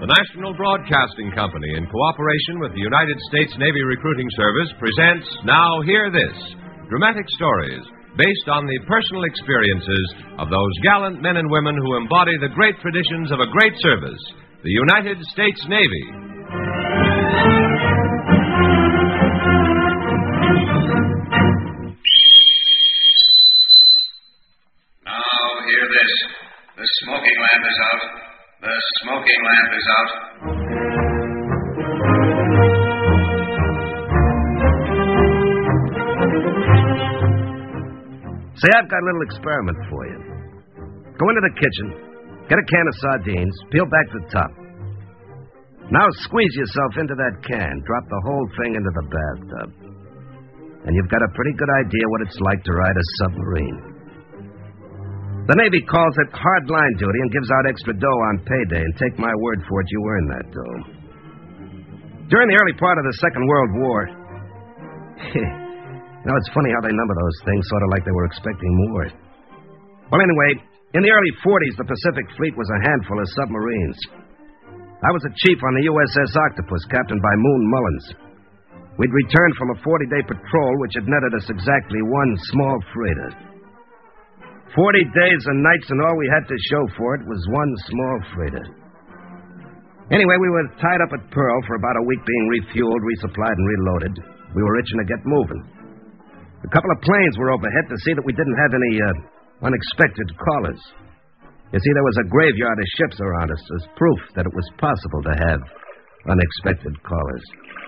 The National Broadcasting Company, in cooperation with the United States Navy Recruiting Service, presents Now Hear This, dramatic stories based on the personal experiences of those gallant men and women who embody the great traditions of a great service, the United States Navy. Now hear this. The smoking lamp is out. The smoking lamp is out. Say, I've got a little experiment for you. Go into the kitchen, get a can of sardines, peel back the top. Now squeeze yourself into that can, drop the whole thing into the bathtub. And you've got a pretty good idea what it's like to ride a submarine. The Navy calls it hard line duty and gives out extra dough on payday, and take my word for it, you earn that dough. During the early part of the Second World War, it's funny how they number those things, sort of like they were expecting more. Well, anyway, in the early 40s, the Pacific Fleet was a handful of submarines. I was a chief on the USS Octopus, captained by Moon Mullins. We'd returned from a 40-day patrol, which had netted us exactly one small freighter. 40 days and nights, and all we had to show for it was one small freighter. Anyway, we were tied up at Pearl for about a week, being refueled, resupplied, and reloaded. We were itching to get moving. A couple of planes were overhead to see that we didn't have any unexpected callers. You see, there was a graveyard of ships around us as proof that it was possible to have unexpected callers.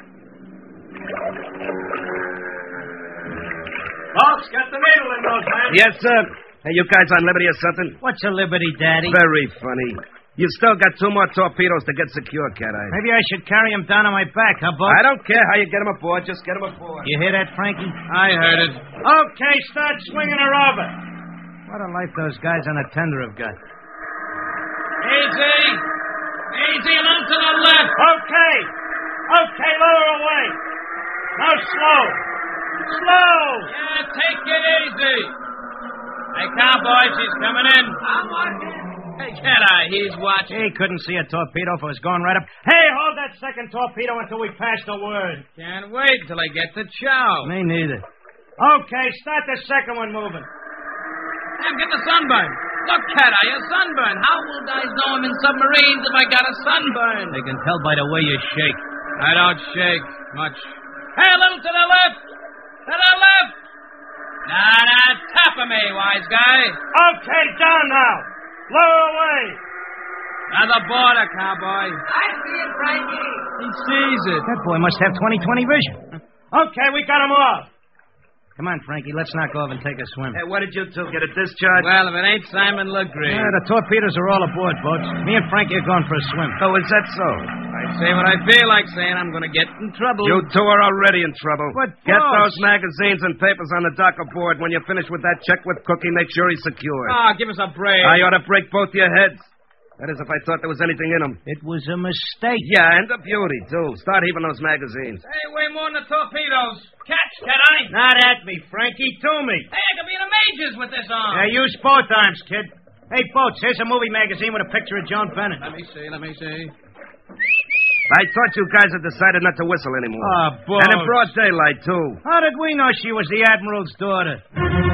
Boss, get the needle in those hands. Yes, sir. Hey, you guys on liberty or something? What's a liberty, Daddy? Very funny. You've still got 2 more torpedoes to get secure, Cat-Eye. Maybe I should carry him down on my back, huh, Boss? I don't care how you get him aboard. Just get him aboard. You hear that, Frankie? I heard it. Okay, start swinging her over. What a life those guys on the tender have got. Easy. Easy and on to the left. Okay. Okay, lower away. Now slow. Slow. Yeah, take it easy. Hey, cowboy, she's coming in. I'm watching. Hey, Cat-Eye, he's watching. He couldn't see a torpedo if it was going right up. Hey, hold that second torpedo until we pass the word. Can't wait till I get to chow. Me neither. Okay, start the second one moving. Damn, get the sunburn. Look, Cat-Eye, a sunburn. How will guys know I'm in submarines if I got a sunburn? They can tell by the way you shake. I don't shake much. Hey, a little to the left. To the left. Nah, top of me, wise guy. Okay, down now. Lower away. Now the border, cowboy. I see it, Frankie. He sees it. That boy must have 20/20 vision. Okay, we got him off. Come on, Frankie, let's knock off and take a swim. Hey, what did you two get a discharge? Well, if it ain't Simon LeGree. Yeah, the torpedoes are all aboard, folks. Me and Frankie are going for a swim. Oh, is that so? I say what I feel like saying. I'm going to get in trouble. You two are already in trouble. What, Get boss? those magazines and papers on the dock aboard. When you're finished with that, check with Cookie. Make sure he's secured. Ah, give us a break. I ought to break both your heads. That is, if I thought there was anything in them. It was a mistake. Yeah, and a beauty, too. Start heaving those magazines. Hey, way more than the torpedoes. Catch, Cat-Eye. Not at me, Frankie. To me. Hey, I could be in the majors with this on. Yeah, use both arms, kid. Hey, Boats, here's a movie magazine with a picture of Joan Bennett. Let me see. I thought you guys had decided not to whistle anymore. Ah, Boats. And in broad daylight, too. How did we know she was the Admiral's daughter?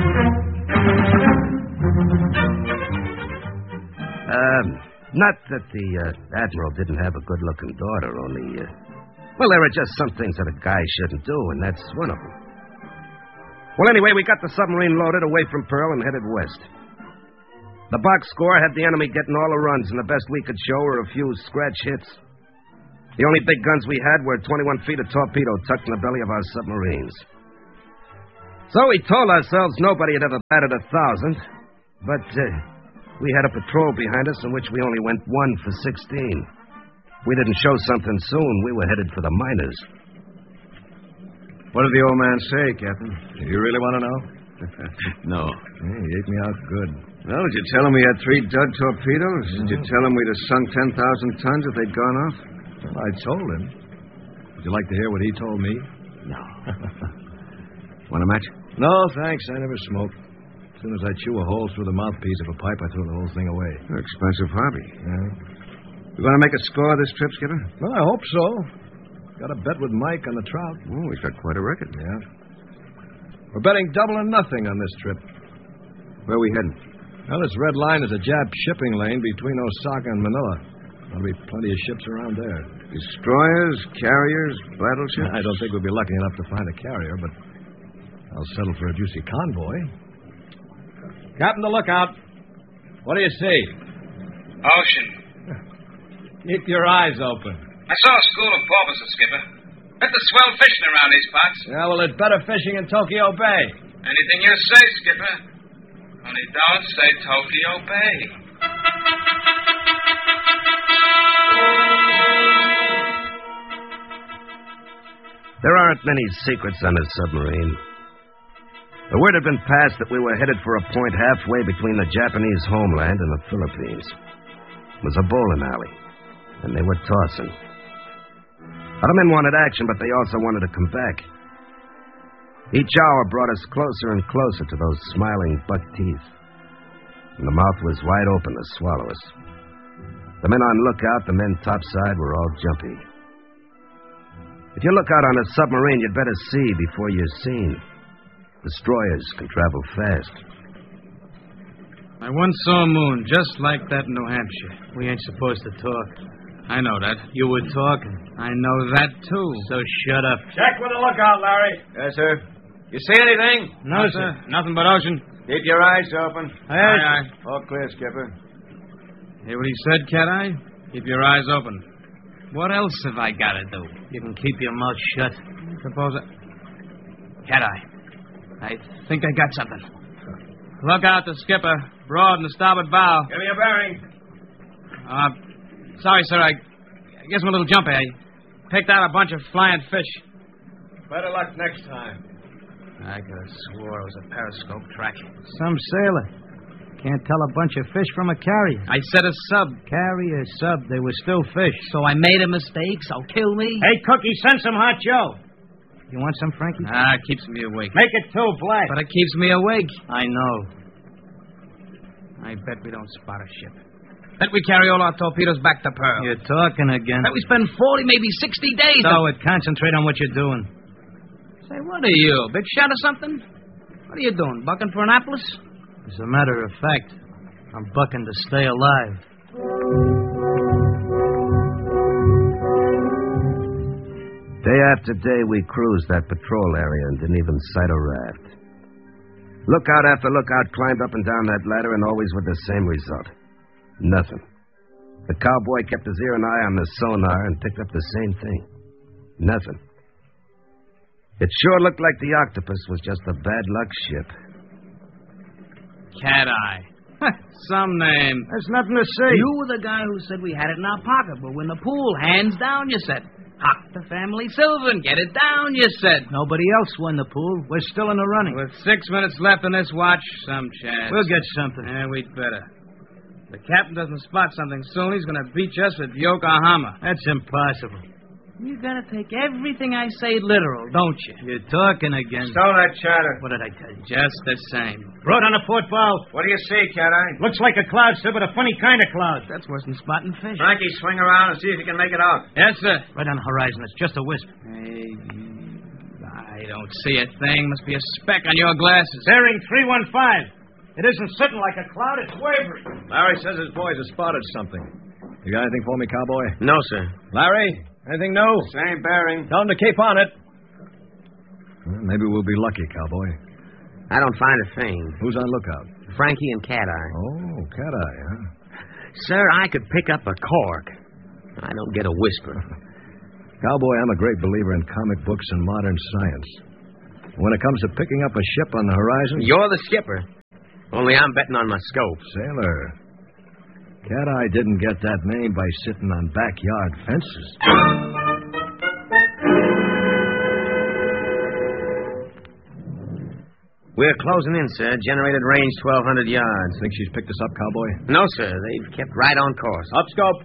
Not that the Admiral didn't have a good-looking daughter, only, well, there are just some things that a guy shouldn't do, and that's one of them. Well, anyway, we got the submarine loaded away from Pearl and headed west. The box score had the enemy getting all the runs, and the best we could show were a few scratch hits. The only big guns we had were 21 feet of torpedo tucked in the belly of our submarines. So we told ourselves nobody had ever batted 1,000, but we had a patrol behind us in which we only went 1 for 16. If we didn't show something soon, we were headed for the miners. What did the old man say, Captain? You really want to know? No. Hey, he ate me out good. Well, did you tell him we had 3 Dud torpedoes? Did you tell him we'd have sunk 10,000 tons if they'd gone off? Well, I told him. Would you like to hear what he told me? No. Want a match? No, thanks. I never smoke. As soon as I chew a hole through the mouthpiece of a pipe, I throw the whole thing away. Expensive hobby. Yeah. You going to make a score this trip, Skipper? Well, I hope so. Got a bet with Mike on the trout. Oh, we've got quite a record. Yeah. We're betting double or nothing on this trip. Where are we heading? Well, this red line is a Jap shipping lane between Osaka and Manila. There'll be plenty of ships around there. Destroyers, carriers, battleships? I don't think we'll be lucky enough to find a carrier, but I'll settle for a juicy convoy. Captain, the lookout. What do you see? Ocean. Keep your eyes open. I saw a school of porpoises, Skipper. Bet the swell fishing around these parts. Yeah, well, it's better fishing in Tokyo Bay. Anything you say, Skipper. Only don't say Tokyo Bay. There aren't many secrets on a submarine. The word had been passed that we were headed for a point halfway between the Japanese homeland and the Philippines. It was a bowling alley, and they were tossing. Other men wanted action, but they also wanted to come back. Each hour brought us closer and closer to those smiling buck teeth, and the mouth was wide open to swallow us. The men on lookout, the men topside, were all jumpy. If you look out on a submarine, you'd better see before you're seen. Destroyers can travel fast. I once saw a moon just like that in New Hampshire. We ain't supposed to talk. I know that. You were talking. I know that, too. So shut up. Check with the lookout, Larry. Yes, sir. You see anything? No, sir. Nothing but ocean. Keep your eyes open. Aye. All clear, Skipper. Hear what he said, Cat-Eye? Keep your eyes open. What else have I got to do? You can keep your mouth shut. Suppose Cat-Eye, I think I got something. Look out, the skipper. Broad in the starboard bow. Give me a bearing. Sorry, sir. I guess I'm a little jumpy. I picked out a bunch of flying fish. Better luck next time. I could have swore it was a periscope track. Some sailor. Can't tell a bunch of fish from a carrier. I said a sub. Carrier, sub, they were still fish. So I made a mistake, so kill me? Hey, Cookie, send some hot Joe. You want some, Frankie? It keeps me awake. Make it two, black. But it keeps me awake. I know. I bet we don't spot a ship. Bet we carry all our torpedoes back to Pearl. You're talking again. Bet we spend 40, maybe 60 days. So concentrate on what you're doing. Say, what are you, big shot or something? What are you doing, bucking for Annapolis? As a matter of fact, I'm bucking to stay alive. Day after day, we cruised that patrol area and didn't even sight a raft. Lookout after lookout climbed up and down that ladder, and always with the same result. Nothing. The cowboy kept his ear and eye on the sonar and picked up the same thing. Nothing. It sure looked like the Octopus was just a bad luck ship. Cat-Eye. Some name. There's nothing to say. You were the guy who said we had it in our pocket, but when the pool, hands down, you said. Hock the family silver and get it down, you said. Nobody else won the pool. We're still in the running. With 6 minutes left in this watch, some chance. We'll get something. Yeah, we'd better. The captain doesn't spot something soon, he's going to beat us at Yokohama. That's impossible. You got to take everything I say literal, don't you? You're talking again. Stole that chatter. What did I tell you? Just the same. Rode on a port bow. What do you see, Cat-Eye? Looks like a cloud, sir, but a funny kind of cloud. That's worse than spotting fish. Frankie, swing around and see if you can make it out. Yes, sir. Right on the horizon. It's just a wisp. Hey, I don't see a thing. Must be a speck on your glasses. Bearing 315. It isn't sitting like a cloud. It's wavering. Larry says his boys have spotted something. You got anything for me, cowboy? No, sir. Larry, anything new? Same bearing. Tell him to keep on it. Well, maybe we'll be lucky, cowboy. I don't find a thing. Who's on lookout? Frankie and Cat-Eye. Oh, Cat-Eye, huh? Sir, I could pick up a cork. I don't get a whisper. Cowboy, I'm a great believer in comic books and modern science. When it comes to picking up a ship on the horizon... You're the skipper. Only I'm betting on my scope. Sailor. Cat-Eye didn't get that name by sitting on backyard fences. We're closing in, sir. Generated range 1,200 yards. Think she's picked us up, cowboy? No, sir. They've kept right on course. Up scope.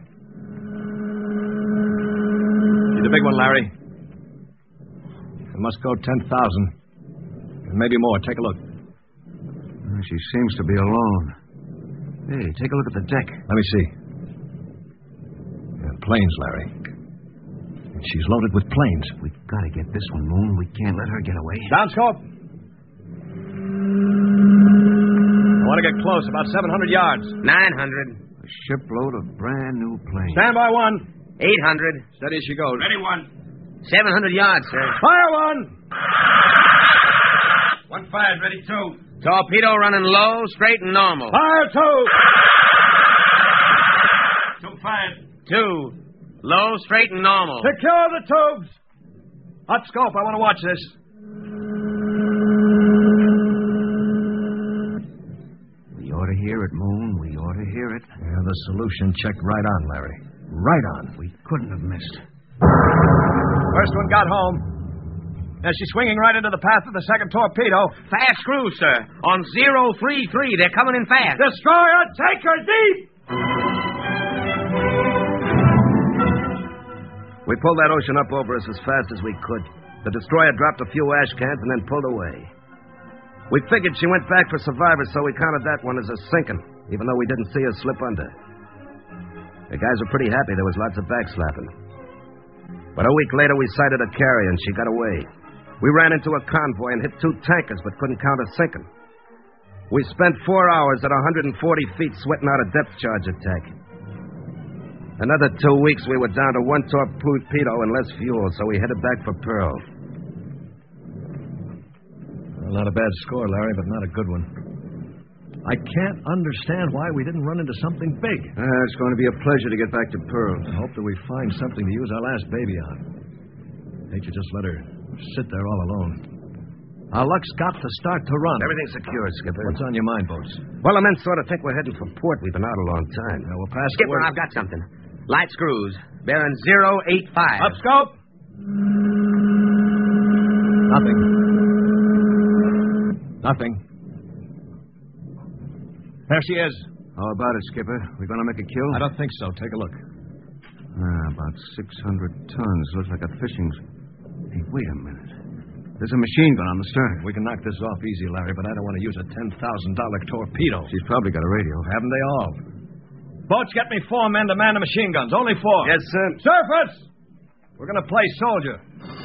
See the big one, Larry? It must go 10,000. Maybe more. Take a look. She seems to be alone. Hey, take a look at the deck. Let me see. planes, Larry. And she's loaded with planes. We've got to get this one, Moon. We can't let her get away. Down scope. I want to get close, about 700 yards. 900. A shipload of brand new planes. Stand by one. 800. Steady as she goes. Ready, one. 700 yards, sir. Fire one. One fired, ready, two. Torpedo running low, straight and normal. Fire two. Two fired. 2. Low, straight and normal. Secure the tubes. Hot scope. I want to watch this. We ought to hear it, Moon. We ought to hear it. Yeah, the solution checked right on, Larry. Right on. We couldn't have missed. First one got home. Now she's swinging right into the path of the second torpedo. Fast cruise, sir. On 033. They're coming in fast. Destroyer, take her deep! We pulled that ocean up over us as fast as we could. The destroyer dropped a few ash cans and then pulled away. We figured she went back for survivors, so we counted that one as a sinking, even though we didn't see her slip under. The guys were pretty happy. There was lots of backslapping. But a week later, we sighted a carrier, and she got away. We ran into a convoy and hit 2 tankers, but couldn't count a sinking. We spent 4 hours at 140 feet sweating out a depth charge attack. Another 2 weeks, we were down to 1 torpedo and less fuel, so we headed back for Pearl. Well, not a bad score, Larry, but not a good one. I can't understand why we didn't run into something big. It's going to be a pleasure to get back to Pearl. I hope that we find something to use our last baby on. Hate you just let her sit there all alone. Our luck's got to start to run. Everything's secure, Skipper. What's on your mind, Boats? Well, the men sort of think we're heading for port. We've been out a long time. Now, we'll pass the Skipper, word. I've got something. Light screws. Bearing 085. Up scope. Nothing. There she is. How about it, Skipper? We going to make a kill? I don't think so. Take a look. About 600 tons. Looks like a fishing... Hey, wait a minute. There's a machine gun on the stern. We can knock this off easy, Larry, but I don't want to use a $10,000 torpedo. She's probably got a radio. Haven't they all? Boats, get me 4 men to man the machine guns. Only 4. Yes, sir. Surface! We're going to play soldier.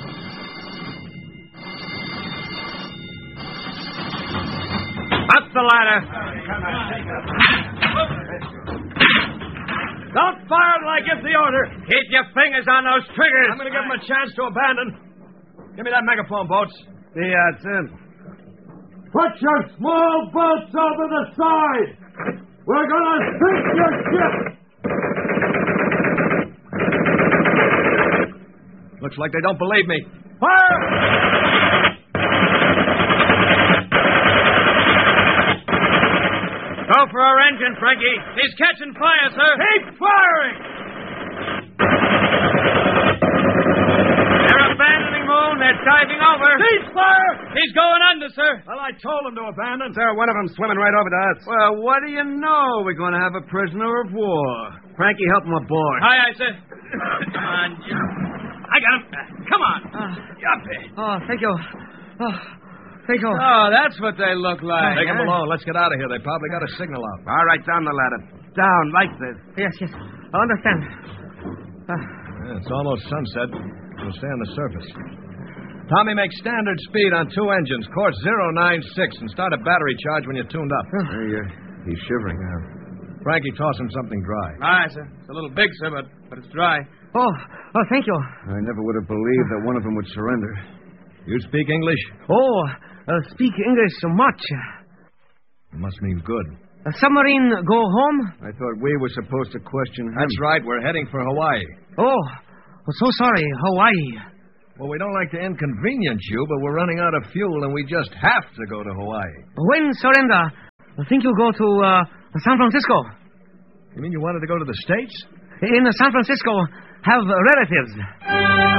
Up the ladder. Don't fire like it's the order. Keep your fingers on those triggers. I'm going to give them a chance to abandon. Give me that megaphone, Boats. Yeah, it's in. Put your small boats over the side. We're going to sink your ship. Looks like they don't believe me. Fire! Go for our engine, Frankie. He's catching fire, sir. Keep firing! They're abandoning Moon. They're diving over. Cease fire! He's going under, sir. Well, I told them to abandon. Sir, one of them swimming right over to us. Well, what do you know? We're going to have a prisoner of war. Frankie, help him aboard. Aye, sir. Come on, Jim. I got him. Come on. Up it. Oh, thank you. Thank you. Oh, that's what they look like. Take them along. Let's get out of here. They probably got a signal out. All right, down the ladder. Down, like this. Yes. I understand. Yeah, it's almost sunset. We'll stay on the surface. Tommy, make standard speed on 2 engines. Course 096 and start a battery charge when you're tuned up. He's shivering. Frankie, toss him something dry. Aye, sir. It's a little big, sir, but it's dry. Oh, thank you. I never would have believed that one of them would surrender. You speak English? Oh, speak English so much. It must mean good. A submarine go home? I thought we were supposed to question him. That's right. We're heading for Hawaii. Oh, so sorry. Hawaii. Well, we don't like to inconvenience you, but we're running out of fuel, and we just have to go to Hawaii. When surrender, I think you go to San Francisco. You mean you wanted to go to the States? In San Francisco, have relatives.